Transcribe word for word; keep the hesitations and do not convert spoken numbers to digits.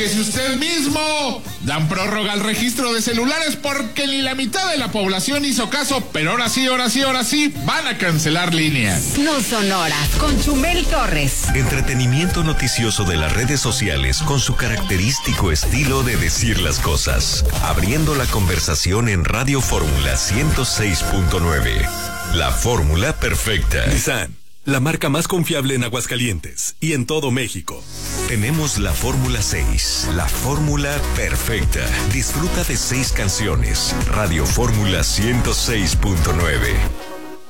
Ubíquese usted mismo. Dan prórroga al registro de celulares porque ni la mitad de la población hizo caso, pero ahora sí, ahora sí, ahora sí, van a cancelar líneas. No son horas, con Chumel Torres. Entretenimiento noticioso de las redes sociales con su característico estilo de decir las cosas. Abriendo la conversación en Radio Fórmula ciento seis punto nueve. La fórmula perfecta. Nissan, la marca más confiable en Aguascalientes y en todo México. Tenemos la Fórmula seis, la fórmula perfecta. Disfruta de seis canciones. Radio Fórmula ciento seis punto nueve.